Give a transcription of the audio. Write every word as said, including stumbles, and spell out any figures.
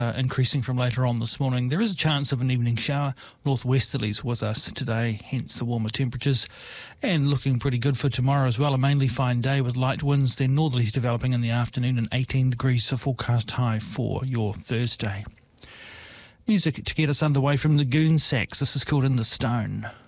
Uh, increasing from later on this morning. There is a chance of an evening shower. Northwesterlies with us today, hence the warmer temperatures. And looking pretty good for tomorrow as well. A mainly fine day with light winds, then northerlies developing in the afternoon, and eighteen degrees for forecast high for your Thursday. Music to get us underway from the Goon Sax. This is called In the Stone.